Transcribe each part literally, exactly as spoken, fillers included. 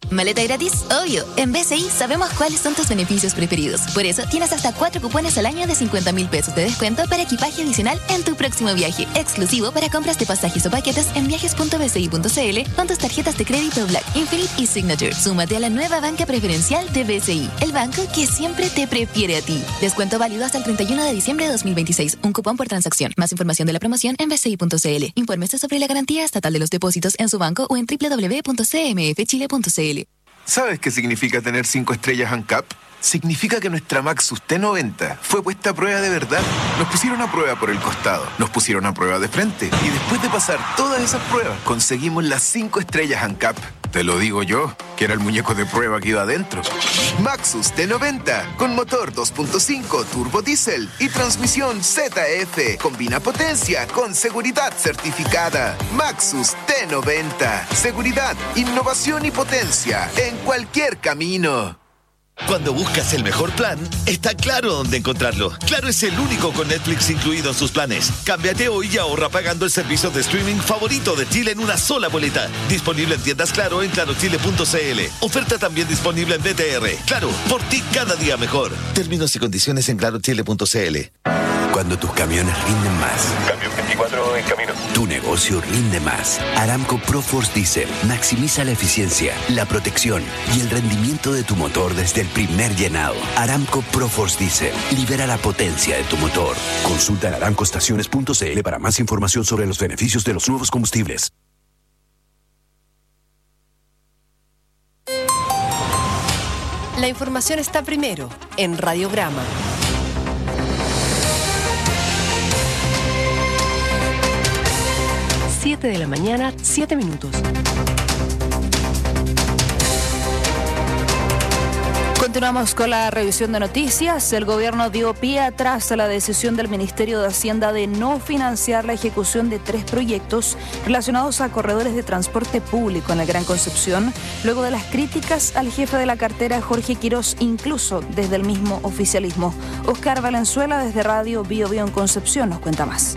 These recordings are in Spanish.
¿Maleta gratis? Obvio. En B C I sabemos cuáles son tus beneficios preferidos. Por eso tienes hasta cuatro cupones al año de cincuenta mil pesos de descuento para equipaje adicional en tu próximo viaje. Exclusivo para compras de pasajes o paquetes en viajes punto b c i punto c l con tus tarjetas de crédito Black, Infinite y Signature. Súmate a la nueva banca preferencial de B C I, el banco que siempre te prefiere a ti. Descuento válido hasta el treinta y uno de diciembre de dos mil veintiséis. Un cupón por transacción. Más información de la promoción en b c i punto c l. Infórmese sobre la garantía estatal de los depósitos en su banco o en w w w punto c m f chile punto c l. ¿Sabes qué significa tener cinco estrellas ANCAP? Significa que nuestra Maxus T noventa fue puesta a prueba de verdad. Nos pusieron a prueba por el costado, nos pusieron a prueba de frente y después de pasar todas esas pruebas conseguimos las cinco estrellas ANCAP. Te lo digo yo, que era el muñeco de prueba que iba adentro. Maxus T noventa, con motor dos punto cinco turbo diésel y transmisión Z F. Combina potencia con seguridad certificada. Maxus T noventa. Seguridad, innovación y potencia en cualquier camino. Cuando buscas el mejor plan, está Claro dónde encontrarlo. Claro es el único con Netflix incluido en sus planes. Cámbiate hoy y ahorra pagando el servicio de streaming favorito de Chile en una sola boleta. Disponible en tiendas Claro en claro chile punto c l. Oferta también disponible en B T R. Claro, por ti cada día mejor. Términos y condiciones en claro chile punto c l. Cuando tus camiones rinden más. Camión veinticuatro en camino. Tu negocio rinde más. Aramco ProForce Diesel maximiza la eficiencia, la protección y el rendimiento de tu motor desde el primer llenado. Aramco ProForce Diesel libera la potencia de tu motor. Consulta en aramco estaciones punto c l para más información sobre los beneficios de los nuevos combustibles. La información está primero en Radiograma. siete de la mañana, siete minutos. Continuamos con la revisión de noticias. El gobierno dio pie atrás a la decisión del Ministerio de Hacienda de no financiar la ejecución de tres proyectos relacionados a corredores de transporte público en la Gran Concepción, luego de las críticas al jefe de la cartera, Jorge Quirós, incluso desde el mismo oficialismo. Oscar Valenzuela, desde Radio Bio Bio en Concepción, nos cuenta más.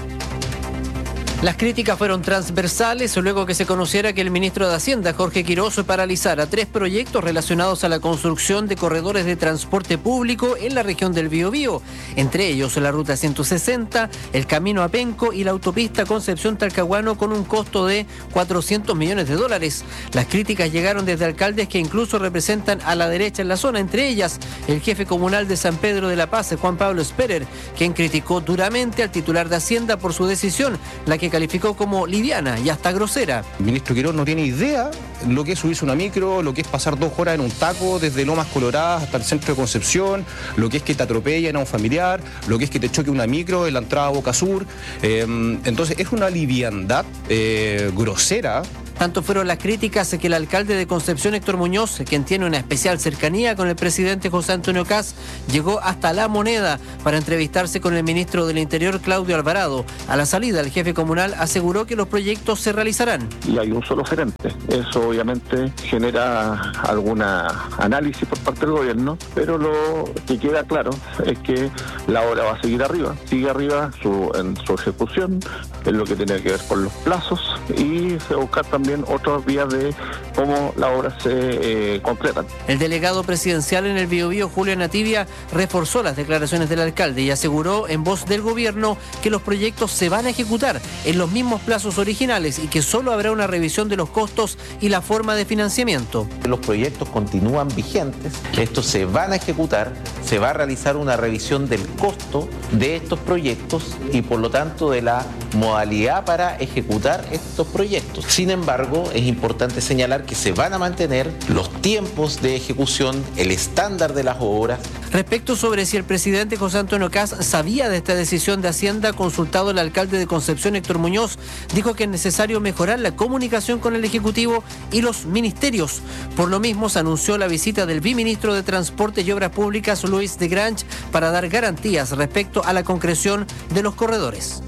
Las críticas fueron transversales luego que se conociera que el ministro de Hacienda, Jorge Quirós, paralizara tres proyectos relacionados a la construcción de corredores de transporte público en la región del Biobío, entre ellos la Ruta ciento sesenta, el Camino a Penco y la autopista Concepción-Talcahuano con un costo de cuatrocientos millones de dólares. Las críticas llegaron desde alcaldes que incluso representan a la derecha en la zona, entre ellas el jefe comunal de San Pedro de la Paz, Juan Pablo Sperer, quien criticó duramente al titular de Hacienda por su decisión, la que calificó como liviana y hasta grosera. El ministro Quirós no tiene idea lo que es subirse una micro, lo que es pasar dos horas en un taco desde Lomas Coloradas hasta el centro de Concepción, lo que es que te atropellen a un familiar, lo que es que te choque una micro en la entrada a Boca Sur. Eh, entonces es una liviandad eh, grosera. Tanto fueron las críticas que el alcalde de Concepción, Héctor Muñoz, quien tiene una especial cercanía con el presidente José Antonio Kast, llegó hasta La Moneda para entrevistarse con el ministro del Interior, Claudio Alvarado. A la salida, el jefe comunal aseguró que los proyectos se realizarán. Y hay un solo gerente. Eso obviamente genera alguna análisis por parte del gobierno, pero lo que queda claro es que la obra va a seguir arriba. Sigue arriba su, en su ejecución, en lo que tiene que ver con los plazos, y se buscar también otras vías de cómo la obra se eh, concretan. El delegado presidencial en el Biobío, Julio Nativia, reforzó las declaraciones del alcalde y aseguró en voz del gobierno que los proyectos se van a ejecutar en los mismos plazos originales y que solo habrá una revisión de los costos y la forma de financiamiento. Los proyectos continúan vigentes, estos se van a ejecutar, se va a realizar una revisión del costo de estos proyectos y por lo tanto de la modalidad para ejecutar estos proyectos. Sin embargo, es importante señalar que se van a mantener los tiempos de ejecución, el estándar de las obras. Respecto sobre si el presidente José Antonio Kast sabía de esta decisión de Hacienda, consultado el alcalde de Concepción, Héctor Muñoz, dijo que es necesario mejorar la comunicación con el Ejecutivo y los ministerios. Por lo mismo, se anunció la visita del viceministro de Transporte y Obras Públicas, Luis de Grange, para dar garantías respecto a la concreción de los corredores.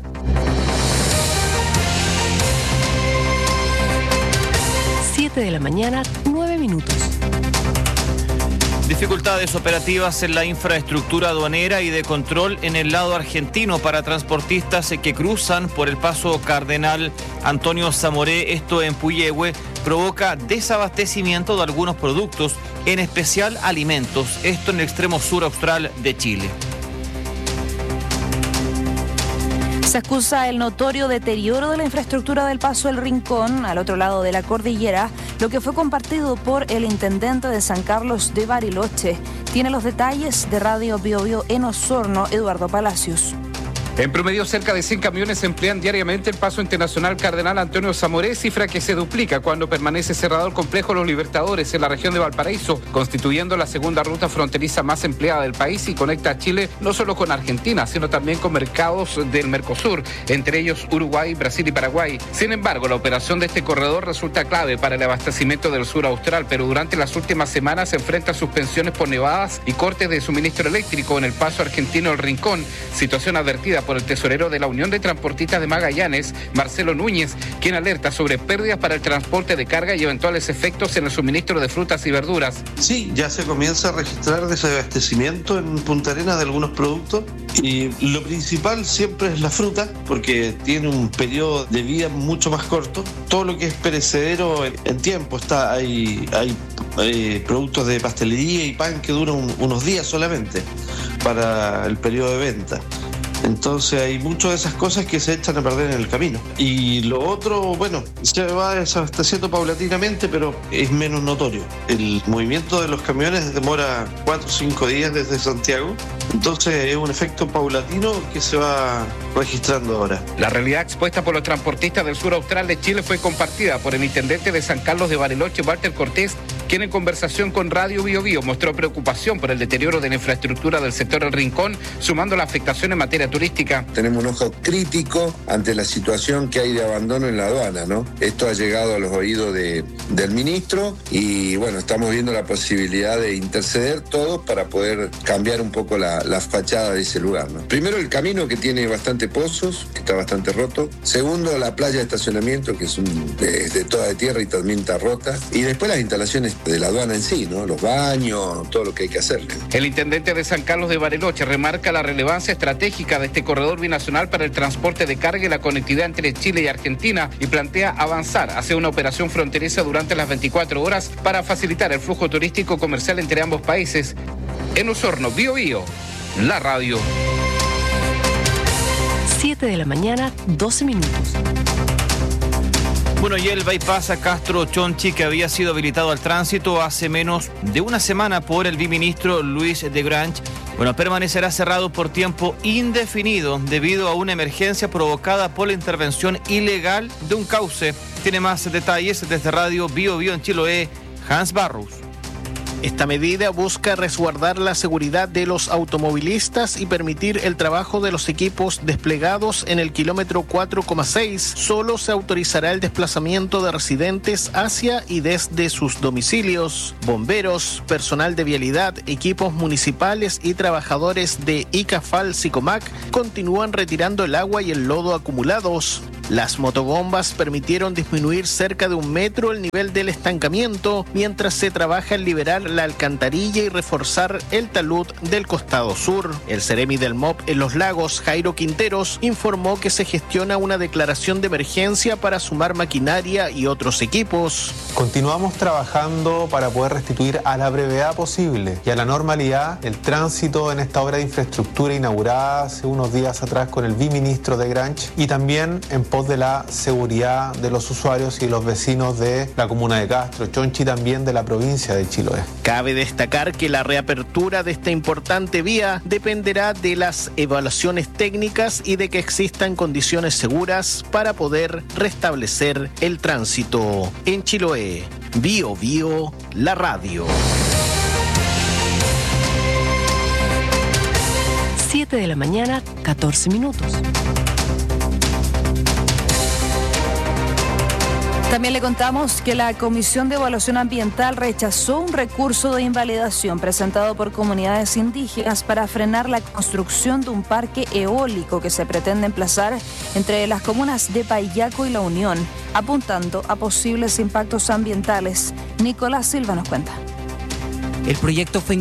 siete de la mañana, nueve minutos. Dificultades operativas en la infraestructura aduanera y de control en el lado argentino para transportistas que cruzan por el paso Cardenal Antonio Zamoré, esto en Puyehue, provoca desabastecimiento de algunos productos, en especial alimentos, esto en el extremo sur austral de Chile. Se acusa el notorio deterioro de la infraestructura del Paso El Rincón, al otro lado de la cordillera, lo que fue compartido por el intendente de San Carlos de Bariloche. Tiene los detalles de Radio Bio Bio en Osorno, Eduardo Palacios. En promedio, cerca de cien camiones emplean diariamente el Paso Internacional Cardenal Antonio Zamoré, cifra que se duplica cuando permanece cerrado el complejo Los Libertadores en la región de Valparaíso, constituyendo la segunda ruta fronteriza más empleada del país y conecta a Chile no solo con Argentina, sino también con mercados del Mercosur, entre ellos Uruguay, Brasil y Paraguay. Sin embargo, la operación de este corredor resulta clave para el abastecimiento del sur austral, pero durante las últimas semanas se enfrenta a suspensiones por nevadas y cortes de suministro eléctrico en el Paso Argentino El Rincón, situación advertida por el tesorero de la Unión de Transportistas de Magallanes, Marcelo Núñez, quien alerta sobre pérdidas para el transporte de carga y eventuales efectos en el suministro de frutas y verduras. Sí, ya se comienza a registrar desabastecimiento en Punta Arenas de algunos productos y lo principal siempre es la fruta porque tiene un periodo de vida mucho más corto. Todo lo que es perecedero en tiempo está, hay, hay, hay productos de pastelería y pan que duran un, unos días solamente para el periodo de venta. Entonces hay muchas de esas cosas que se echan a perder en el camino. Y lo otro, bueno, se va desabasteciendo paulatinamente, pero es menos notorio. El movimiento de los camiones demora cuatro o cinco días desde Santiago. Entonces es un efecto paulatino que se va registrando ahora. La realidad expuesta por los transportistas del sur austral de Chile fue compartida por el intendente de San Carlos de Bariloche, Walter Cortés, quien en conversación con Radio Bio Bio mostró preocupación por el deterioro de la infraestructura del sector El Rincón, sumando la afectación en materia turística. Tenemos un ojo crítico ante la situación que hay de abandono en la aduana, ¿no? Esto ha llegado a los oídos de, del ministro y bueno, estamos viendo la posibilidad de interceder todos para poder cambiar un poco la, la fachada de ese lugar, ¿no? Primero, el camino, que tiene bastante pozos, que está bastante roto. Segundo, la playa de estacionamiento, que es, un, es de toda de tierra y también está rota. Y después las instalaciones de la aduana en sí, ¿no? Los baños, todo lo que hay que hacerle. El intendente de San Carlos de Bariloche remarca la relevancia estratégica de este corredor binacional para el transporte de carga y la conectividad entre Chile y Argentina y plantea avanzar hacia una operación fronteriza durante las veinticuatro horas para facilitar el flujo turístico comercial entre ambos países. En Osorno, Bio Bio, la radio. siete de la mañana, doce minutos. Bueno, y el bypass a Castro Chonchi, que había sido habilitado al tránsito hace menos de una semana por el viceministro Luis de Grange, bueno, permanecerá cerrado por tiempo indefinido debido a una emergencia provocada por la intervención ilegal de un cauce. Tiene más detalles desde Radio Bio Bio en Chiloé, Hans Barros. Esta medida busca resguardar la seguridad de los automovilistas y permitir el trabajo de los equipos desplegados en el kilómetro cuatro coma seis. Solo se autorizará el desplazamiento de residentes hacia y desde sus domicilios. Bomberos, personal de vialidad, equipos municipales y trabajadores de ICAFAL Sicomac continúan retirando el agua y el lodo acumulados. Las motobombas permitieron disminuir cerca de un metro el nivel del estancamiento, mientras se trabaja en liberar la alcantarilla y reforzar el talud del costado sur. El seremi del M O P en Los Lagos, Jairo Quinteros, informó que se gestiona una declaración de emergencia para sumar maquinaria y otros equipos. Continuamos trabajando para poder restituir a la brevedad posible y a la normalidad el tránsito en esta obra de infraestructura inaugurada hace unos días atrás con el viceministro de Grange y también en pos de la seguridad de los usuarios y los vecinos de la comuna de Castro Chonchi y también de la provincia de Chiloé. Cabe destacar que la reapertura de esta importante vía dependerá de las evaluaciones técnicas y de que existan condiciones seguras para poder restablecer el tránsito. En Chiloé, Bio Bio, la radio. siete de la mañana, catorce minutos. También le contamos que la Comisión de Evaluación Ambiental rechazó un recurso de invalidación presentado por comunidades indígenas para frenar la construcción de un parque eólico que se pretende emplazar entre las comunas de Payaco y La Unión, apuntando a posibles impactos ambientales. Nicolás Silva nos cuenta. El proyecto fue